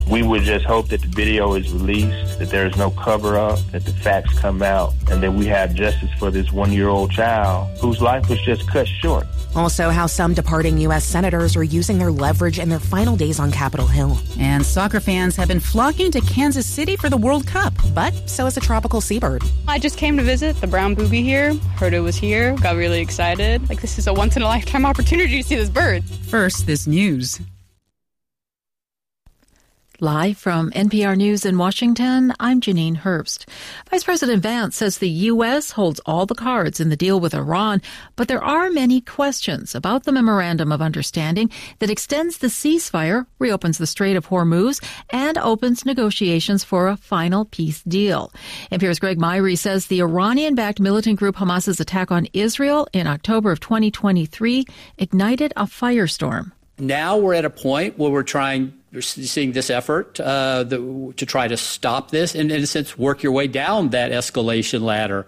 We would just hope that the video is released, that there is no cover-up, that the facts come out, and that we have justice for this 1-year-old child whose life was just cut short. Also, how some departing U.S. senators are using their leverage in their final days on Capitol Hill. And soccer fans have been flocking to Kansas City for the World Cup. But so is a tropical seabird. I just came to visit the brown booby here. Heard it was here. Got really excited. This is a once-in-a-lifetime opportunity to see this bird. First, this news. Live from NPR News in Washington, I'm Janine Herbst. Vice President Vance says the U.S. holds all the cards in the deal with Iran, but there are many questions about the Memorandum of Understanding that extends the ceasefire, reopens the Strait of Hormuz, and opens negotiations for a final peace deal. NPR's Greg Myrie says the Iranian-backed militant group Hamas's attack on Israel in October of 2023 ignited a firestorm. Now we're at a point where we're seeing this effort to try to stop this and, in a sense, work your way down that escalation ladder,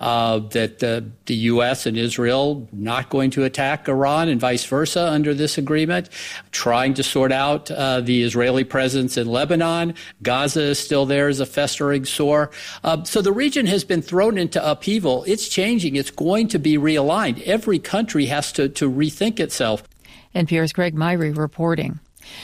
that the U.S. and Israel not going to attack Iran and vice versa under this agreement, trying to sort out the Israeli presence in Lebanon. Gaza is still there as a festering sore. So the region has been thrown into upheaval. It's changing. It's going to be realigned. Every country has to rethink itself. NPR's Greg Myrie reporting.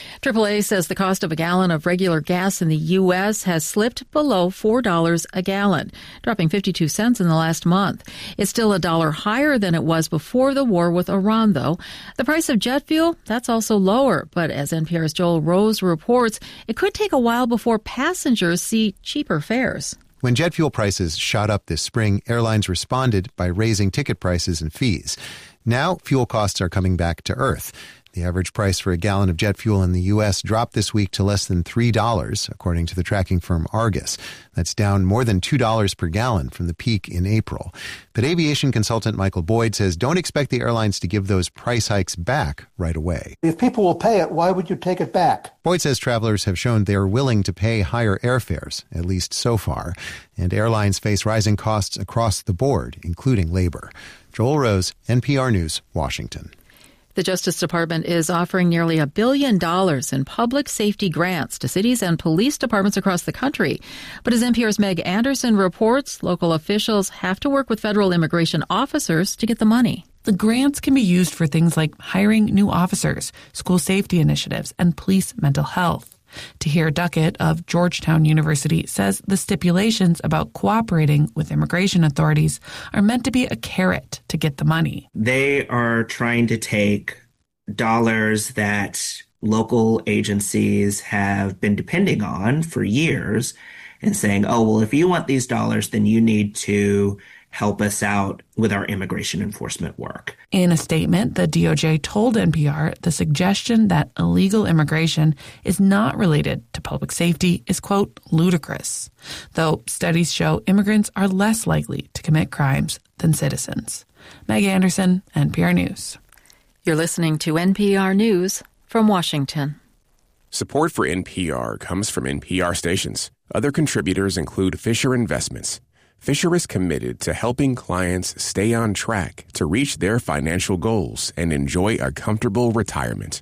AAA says the cost of a gallon of regular gas in the U.S. has slipped below $4 a gallon, dropping 52 cents in the last month. It's still $1 higher than it was before the war with Iran, though. The price of jet fuel, that's also lower. But as NPR's Joel Rose reports, it could take a while before passengers see cheaper fares. When jet fuel prices shot up this spring, airlines responded by raising ticket prices and fees. Now, fuel costs are coming back to earth. The average price for a gallon of jet fuel in the U.S. dropped this week to less than $3, according to the tracking firm Argus. That's down more than $2 per gallon from the peak in April. But aviation consultant Michael Boyd says don't expect the airlines to give those price hikes back right away. If people will pay it, why would you take it back? Boyd says travelers have shown they are willing to pay higher airfares, at least so far. And airlines face rising costs across the board, including labor. Joel Rose, NPR News, Washington. The Justice Department is offering nearly $1 billion in public safety grants to cities and police departments across the country. But as NPR's Meg Anderson reports, local officials have to work with federal immigration officers to get the money. The grants can be used for things like hiring new officers, school safety initiatives, and police mental health. Tahir Duckett of Georgetown University says the stipulations about cooperating with immigration authorities are meant to be a carrot to get the money. They are trying to take dollars that local agencies have been depending on for years and saying, oh, well, if you want these dollars, then you need to help us out with our immigration enforcement work. In a statement, the DOJ told NPR the suggestion that illegal immigration is not related to public safety is, quote, ludicrous, though studies show immigrants are less likely to commit crimes than citizens. Meg Anderson, NPR News. You're listening to NPR News from Washington. Support for NPR comes from NPR stations. Other contributors include Fisher Investments. Fisher is committed to helping clients stay on track to reach their financial goals and enjoy a comfortable retirement.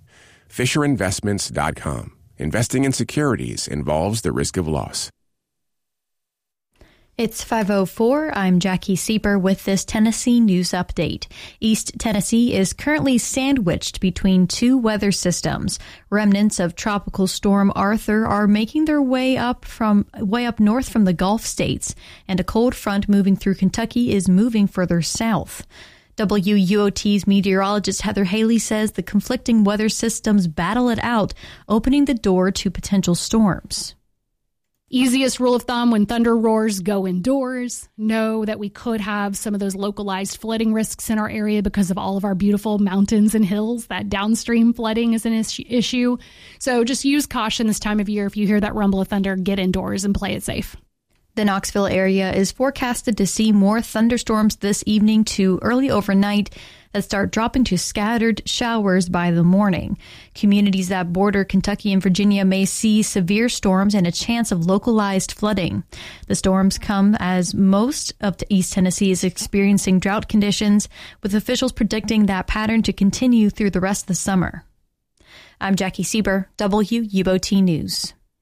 FisherInvestments.com. Investing in securities involves the risk of loss. It's 5:04. I'm Jackie Sieper with this Tennessee news update. East Tennessee is currently sandwiched between two weather systems. Remnants of Tropical Storm Arthur are making their way up north from the Gulf states, and a cold front moving through Kentucky is moving further south. WUOT's meteorologist Heather Haley says the conflicting weather systems battle it out, opening the door to potential storms. Easiest rule of thumb when thunder roars, go indoors. Know that we could have some of those localized flooding risks in our area because of all of our beautiful mountains and hills. That downstream flooding is an issue. So just use caution this time of year. If you hear that rumble of thunder, get indoors and play it safe. The Knoxville area is forecasted to see more thunderstorms this evening to early overnight that start dropping to scattered showers by the morning. Communities that border Kentucky and Virginia may see severe storms and a chance of localized flooding. The storms come as most of East Tennessee is experiencing drought conditions, with officials predicting that pattern to continue through the rest of the summer. I'm Jackie Sieber, WUOT News.